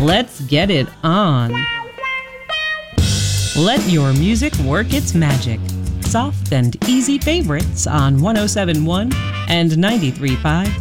Let's get it on. Let your music work its magic. Soft and easy favorites on 107.1 and 93.5